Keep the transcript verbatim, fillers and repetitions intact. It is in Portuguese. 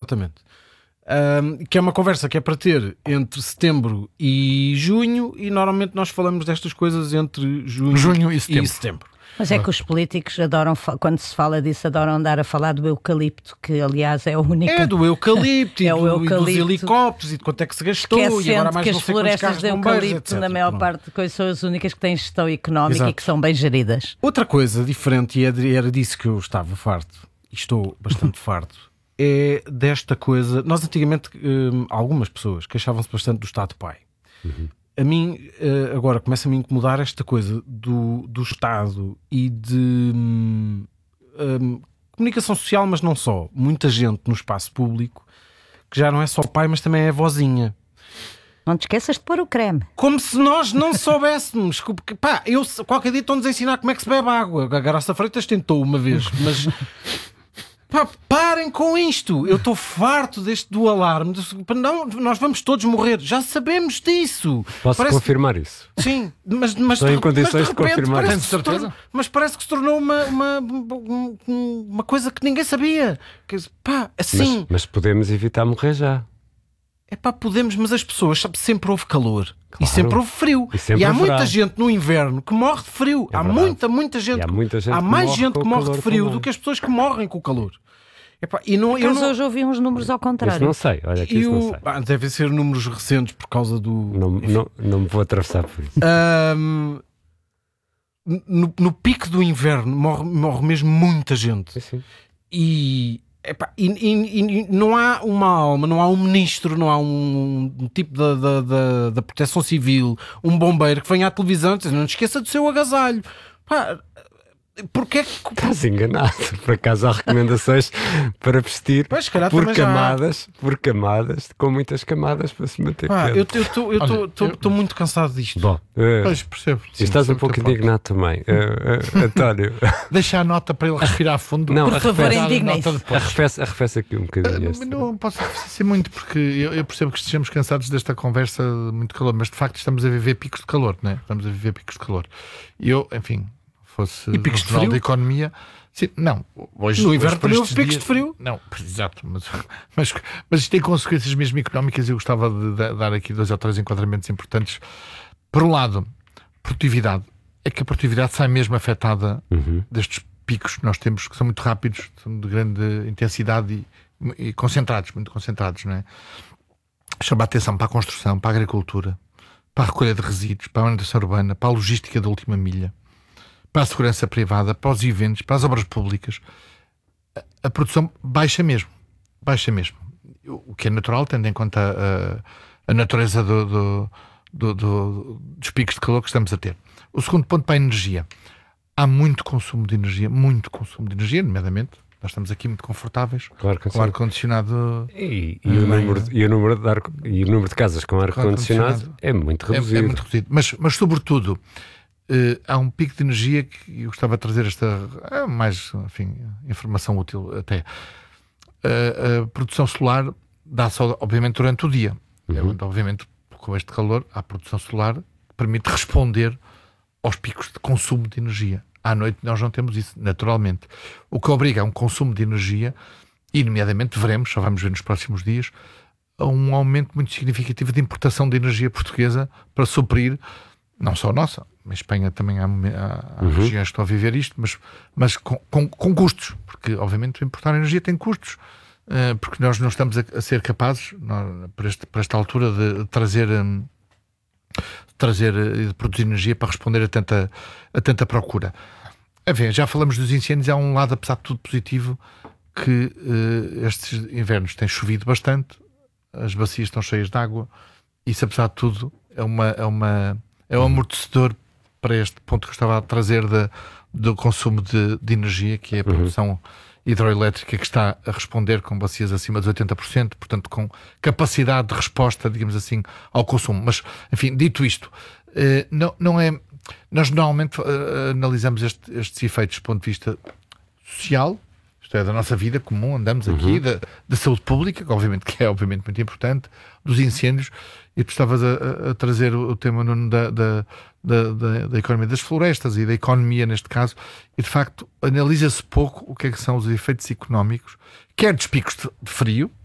exatamente. Um, que é uma conversa que é para ter entre setembro e junho, e normalmente nós falamos destas coisas entre junho, junho e setembro. E setembro. Mas é que os políticos adoram, quando se fala disso, adoram andar a falar do eucalipto, que aliás é o único. É do eucalipto, é e, do, eucalipto, e dos helicópteros e de quanto é que se gastou, esquecendo e agora mais que não as sei quantos carros florestas de de bombeiros, eucalipto, etcétera. na maior Pronto. parte de coisas, são as únicas que têm gestão económica. Exato. E que são bem geridas. Outra coisa diferente, e era disso que eu estava farto, e estou bastante farto, é desta coisa. Nós antigamente, hum, algumas pessoas queixavam-se bastante do Estado Pai. Uhum. A mim, agora, começa-me a incomodar esta coisa do, do Estado e de hum, hum, comunicação social, mas não só. Muita gente no espaço público que já não é só pai, mas também é vozinha. Não te esqueças de pôr o creme. Como se nós não soubéssemos. Pá, eu, qualquer dia estão-nos a ensinar como é que se bebe água. A Graça Freitas tentou uma vez, mas... Pá, parem com isto. Eu estou farto deste do alarme. Não, nós vamos todos morrer. Já sabemos disso. Posso parece... confirmar isso? Sim, mas, mas estou em condições de, de, de confirmar. Tenho certeza. Tornou, mas parece que se tornou uma, uma, uma coisa que ninguém sabia. Pá, assim. Mas, mas podemos evitar morrer já. É pá, podemos, mas as pessoas, sabe, sempre houve calor. Claro. E sempre houve frio. E, sempre e há haverá. muita gente no inverno que morre de frio. É há verdade. muita, muita gente. E há muita gente há que mais morre gente que morre de frio também. do que as pessoas que morrem com o calor. Epá, e não, eu Mas não... hoje ouvi uns números ao contrário. Isso não sei, olha que isso eu... não sei. Ah, devem ser números recentes por causa do... Não, não, não me vou atravessar por isso. Um, no, no pico do inverno morre, morre mesmo muita gente. Sim, sim. E, epá, e, e, e não há uma alma, não há um ministro, não há um, um tipo da, da, da, da proteção civil, um bombeiro que venha à televisão e diz, não te esqueça do seu agasalho. Pá, porque é que... Estás enganado. Por acaso há recomendações para vestir pois, por camadas, já... por camadas, com muitas camadas para se manter Pá, quente. eu estou muito cansado disto. Bom, uh, pois, percebo. Sim, estás um pouco indignado também. Uh, uh, António. Deixa a nota para ele respirar a fundo. Não, por favor, indigne-se. Arrefece, arrefece aqui um bocadinho. Uh, este. não posso ser muito, porque eu, eu percebo que estejamos cansados desta conversa de muito calor, mas de facto estamos a viver picos de calor, né? Estamos a viver picos de calor. E eu, enfim... fosse e picos no Jornal de da Economia, sim, não, hoje, no inverno também houve picos dias, de frio. Não, exato, mas, mas, mas isto tem consequências mesmo económicas e eu gostava de dar aqui dois ou três enquadramentos importantes. Por um lado, produtividade. É que a produtividade sai mesmo afetada uhum. destes picos que nós temos, que são muito rápidos, são de grande intensidade e, e concentrados, muito concentrados, não é? Chama a atenção para a construção, para a agricultura, para a recolha de resíduos, para a manutenção urbana, para a logística da última milha, para a segurança privada, para os eventos, para as obras públicas. A, a produção baixa mesmo. Baixa mesmo. O que é natural, tendo em conta a, a natureza do, do, do, do, dos picos de calor que estamos a ter. O segundo ponto para a energia. Há muito consumo de energia, muito consumo de energia, nomeadamente. Nós estamos aqui muito confortáveis, claro que com o ar-condicionado. E, e, o número de, e, o número de ar, e o número de casas com ar-condicionado é muito reduzido. É, é muito reduzido. Mas, mas sobretudo... Uh, há um pico de energia que eu gostava de trazer esta é mais, enfim, informação útil até. Uh, a produção solar dá-se obviamente durante o dia. Uhum. É, obviamente, com este calor, há produção solar que permite responder aos picos de consumo de energia. À noite nós não temos isso, naturalmente. O que obriga a um consumo de energia, e nomeadamente veremos, só vamos ver nos próximos dias, a um aumento muito significativo de importação de energia portuguesa para suprir, não só a nossa, em Espanha também há, há, há uhum. regiões que estão a viver isto, mas, mas com, com, com custos, porque obviamente importar energia tem custos, uh, porque nós não estamos a, a ser capazes, nós, para, este, para esta altura, de trazer, um, de trazer e de produzir energia para responder a tanta, a tanta procura. Enfim, já falamos dos incêndios, há um lado, apesar de tudo, positivo, que uh, estes invernos têm chovido bastante, as bacias estão cheias de água, isso, apesar de tudo, é uma... É uma É um amortecedor para este ponto que eu estava a trazer de, do consumo de, de energia, que é a produção uhum. hidroelétrica, que está a responder com bacias acima de oitenta por cento, portanto com capacidade de resposta, digamos assim, ao consumo. Mas, enfim, dito isto, eh, não, não é... Nós normalmente eh, analisamos este, estes efeitos do ponto de vista social, isto é, da nossa vida comum, andamos aqui, uhum. da, da saúde pública, que obviamente que é obviamente muito importante, dos incêndios, e tu estavas a, a, a trazer o, o tema Nuno, da, da, da, da, da economia das florestas e da economia neste caso, e de facto analisa-se pouco o que é que são os efeitos económicos, quer dos picos de, de frio,